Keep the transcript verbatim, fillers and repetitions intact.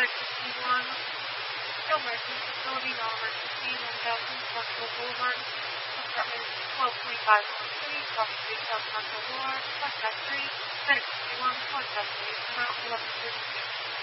five fifty-one, no emergency facility, no emergency, one thousand Central Boulevard, apartment twelve twenty-five on three, Coffee Street, South Central Boulevard, contact three, medical three one, contact three, amount eleven thirty-two.